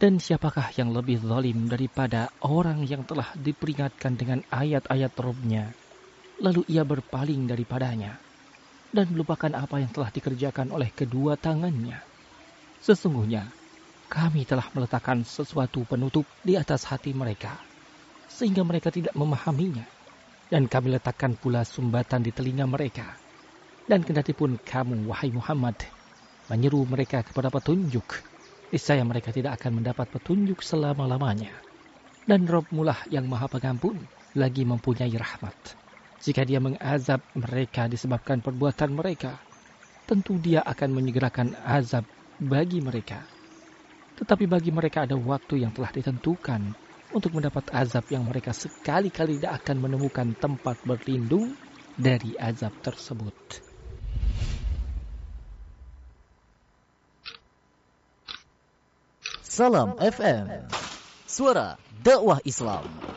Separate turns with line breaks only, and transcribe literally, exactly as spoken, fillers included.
Dan siapakah yang lebih zalim daripada orang yang telah diperingatkan dengan ayat-ayat Rabb-Nya, lalu ia berpaling daripadanya, dan melupakan apa yang telah dikerjakan oleh kedua tangannya. Sesungguhnya, kami telah meletakkan sesuatu penutup di atas hati mereka, sehingga mereka tidak memahaminya. Dan kami letakkan pula sumbatan di telinga mereka. Dan kendati pun kamu, wahai Muhammad, menyeru mereka kepada petunjuk, niscaya mereka tidak akan mendapat petunjuk selama-lamanya. Dan Rabb-Mu lah yang Maha Pengampun, lagi mempunyai rahmat. Jika Dia mengazab mereka disebabkan perbuatan mereka, tentu Dia akan menyegerakan azab bagi mereka. Tetapi bagi mereka ada waktu yang telah ditentukan untuk mendapat azab yang mereka sekali-kali tidak akan menemukan tempat berlindung dari azab tersebut.
Salam F M, suara dakwah Islam.